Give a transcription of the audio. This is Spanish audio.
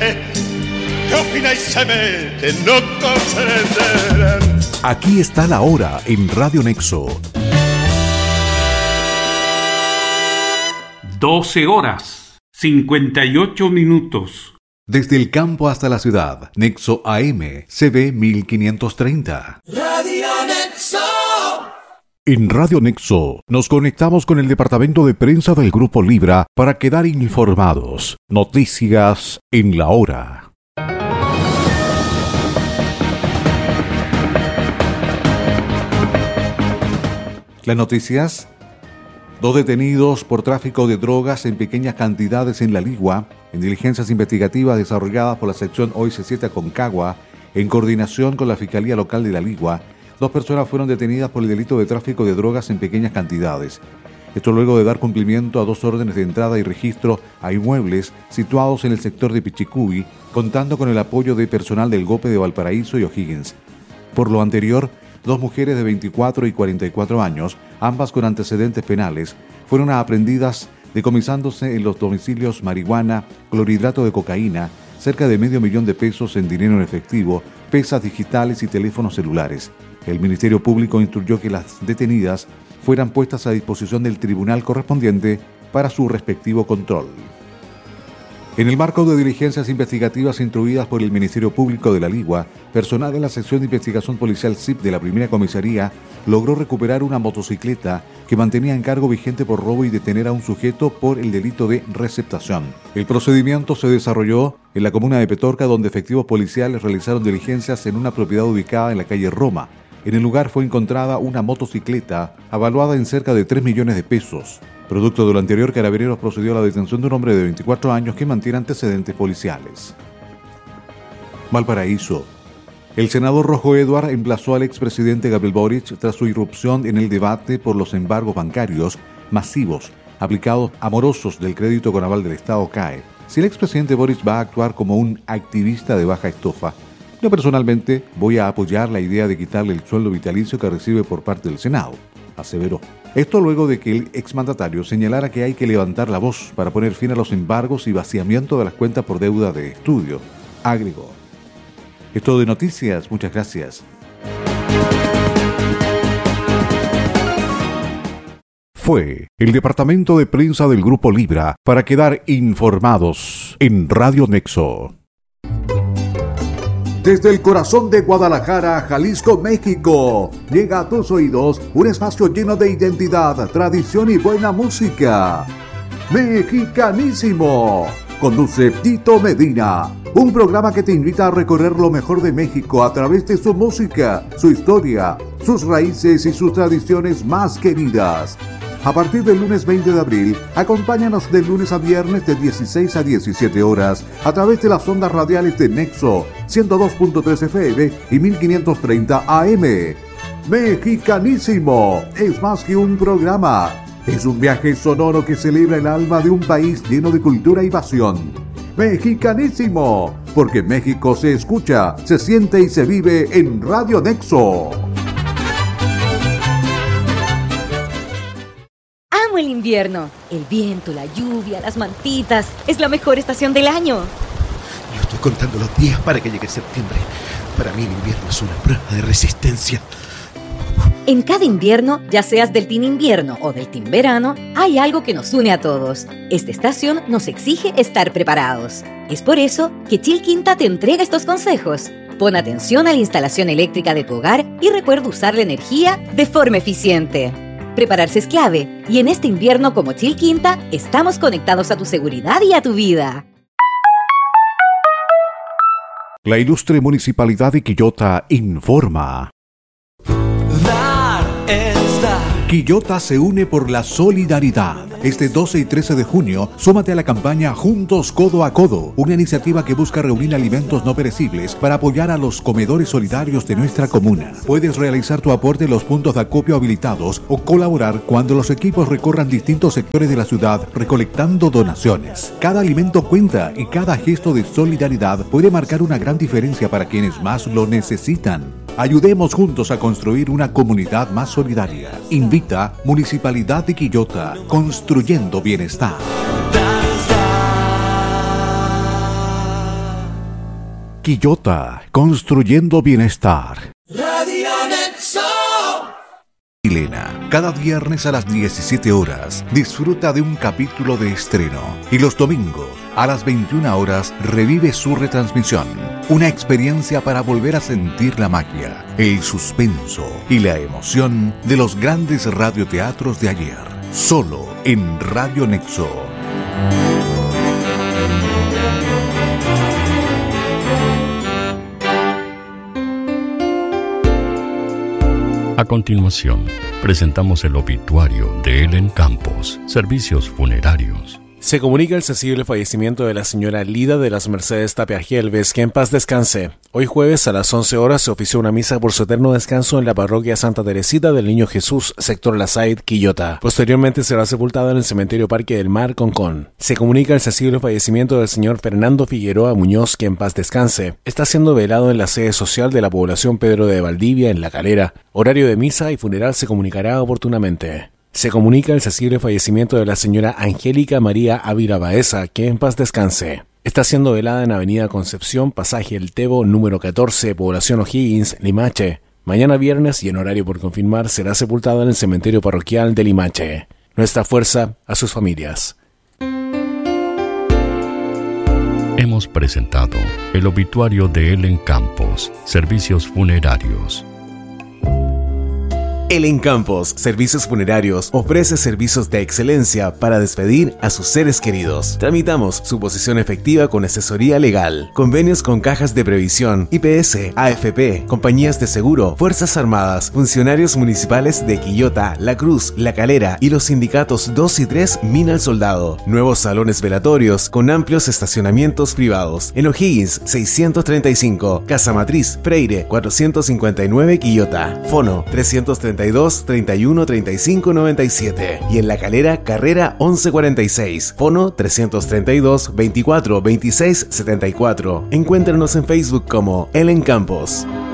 gente que opina y se mete no comprenderán. Aquí está la hora en Radio Nexo. 12 horas, 58 minutos. Desde el campo hasta la ciudad, Nexo AM, CB 1530. Radio Nexo. En Radio Nexo nos conectamos con el departamento de prensa del Grupo Libra para quedar informados. Noticias en la hora. Las noticias. 2 detenidos por tráfico de drogas en pequeñas cantidades en La Ligua, en diligencias investigativas desarrolladas por la sección OIC7 Aconcagua, en coordinación con la Fiscalía Local de La Ligua. 2 personas fueron detenidas por el delito de tráfico de drogas en pequeñas cantidades. Esto luego de dar cumplimiento a 2 órdenes de entrada y registro a inmuebles situados en el sector de Pichicuy, contando con el apoyo de personal del GOPE de Valparaíso y O'Higgins. Por lo anterior, 2 mujeres de 24 y 44 años, ambas con antecedentes penales, fueron aprehendidas decomisándose en los domicilios marihuana, clorhidrato de cocaína, cerca de $500,000 de pesos en dinero en efectivo, pesas digitales y teléfonos celulares. El Ministerio Público instruyó que las detenidas fueran puestas a disposición del tribunal correspondiente para su respectivo control. En el marco de diligencias investigativas instruidas por el Ministerio Público de La Ligua, personal de la sección de investigación policial SIP de la primera comisaría logró recuperar una motocicleta que mantenía encargo vigente por robo y detener a un sujeto por el delito de receptación. El procedimiento se desarrolló en la comuna de Petorca, donde efectivos policiales realizaron diligencias en una propiedad ubicada en la calle Roma. En el lugar fue encontrada una motocicleta avaluada en cerca de 3 millones de pesos. Producto de lo anterior, Carabineros procedió a la detención de un hombre de 24 años que mantiene antecedentes policiales. Valparaíso. El senador Rojo Edward emplazó al expresidente Gabriel Boric tras su irrupción en el debate por los embargos bancarios masivos aplicados a morosos del crédito con aval del Estado CAE. Si el expresidente Boric va a actuar como un activista de baja estofa, yo personalmente voy a apoyar la idea de quitarle el sueldo vitalicio que recibe por parte del Senado, aseveró. Esto luego de que el exmandatario señalara que hay que levantar la voz para poner fin a los embargos y vaciamiento de las cuentas por deuda de estudio, agregó. Es todo de noticias, muchas gracias. Fue el departamento de prensa del Grupo Libra para quedar informados en Radio Nexo. Desde el corazón de Guadalajara, Jalisco, México, llega a tus oídos un espacio lleno de identidad, tradición y buena música. Mexicanísimo. Conduce Tito Medina, un programa que te invita a recorrer lo mejor de México a través de su música, su historia, sus raíces y sus tradiciones más queridas. A partir del lunes 20 de abril, acompáñanos de lunes a viernes de 16 a 17 horas a través de las ondas radiales de Nexo 102.3 FM y 1530 AM. Mexicanísimo es más que un programa. Es un viaje sonoro que celebra el alma de un país lleno de cultura y pasión. Mexicanísimo, porque México se escucha, se siente y se vive en Radio Nexo. Amo el invierno. El viento, la lluvia, las mantitas. Es la mejor estación del año. Yo estoy contando los días para que llegue septiembre. Para mí el invierno es una prueba de resistencia. En cada invierno, ya seas del team invierno o del team verano, hay algo que nos une a todos. Esta estación nos exige estar preparados. Es por eso que Chilquinta te entrega estos consejos. Pon atención a la instalación eléctrica de tu hogar y recuerda usar la energía de forma eficiente. Prepararse es clave, y en este invierno como Chilquinta, estamos conectados a tu seguridad y a tu vida. La ilustre Municipalidad de Quillota informa. Dar es dar. Quillota se une por la solidaridad. Este 12 y 13 de junio, súmate a la campaña Juntos Codo a Codo, una iniciativa que busca reunir alimentos no perecibles para apoyar a los comedores solidarios de nuestra comuna. Puedes realizar tu aporte en los puntos de acopio habilitados o colaborar cuando los equipos recorran distintos sectores de la ciudad recolectando donaciones. Cada alimento cuenta y cada gesto de solidaridad puede marcar una gran diferencia para quienes más lo necesitan. Ayudemos juntos a construir una comunidad más solidaria. Invita Municipalidad de Quillota, construyendo bienestar. Quillota, construyendo bienestar. Radio Nexo. Chilena, cada viernes a las 17 horas disfruta de un capítulo de estreno y los domingos a las 21 horas revive su retransmisión. Una experiencia para volver a sentir la magia, el suspenso y la emoción de los grandes radioteatros de ayer. Solo en Radio Nexo. A continuación, presentamos el obituario de Ellen Campos, Servicios Funerarios. Se comunica el sensible fallecimiento de la señora Lida de las Mercedes Tapia Gelves, que en paz descanse. Hoy jueves a las 11 horas se ofició una misa por su eterno descanso en la parroquia Santa Teresita del Niño Jesús, sector La Said, Quillota. Posteriormente será sepultada en el cementerio Parque del Mar, Concón. Se comunica el sensible fallecimiento del señor Fernando Figueroa Muñoz, que en paz descanse. Está siendo velado en la sede social de la población Pedro de Valdivia, en La Calera. Horario de misa y funeral se comunicará oportunamente. Se comunica el sensible fallecimiento de la señora Angélica María Ávila Baeza, que en paz descanse. Está siendo velada en Avenida Concepción, pasaje El Tebo, número 14, población O'Higgins, Limache. Mañana viernes y en horario por confirmar será sepultada en el cementerio parroquial de Limache. Nuestra fuerza a sus familias. Hemos presentado el obituario de Ellen Campos, Servicios Funerarios. Ellen Campos, Servicios Funerarios, ofrece servicios de excelencia para despedir a sus seres queridos. Tramitamos suposición efectiva con asesoría legal, convenios con cajas de previsión, IPS, AFP, compañías de seguro, Fuerzas Armadas, funcionarios municipales de Quillota, La Cruz, La Calera y los sindicatos 2 y 3 Mina al Soldado. Nuevos salones velatorios con amplios estacionamientos privados. En O'Higgins 635, Casa Matriz, Freire 459, Quillota. Fono 332 31 35 97 y en La Calera, Carrera 1146, fono 332 24 26 74. Encuéntranos en Facebook como Ellen Campos.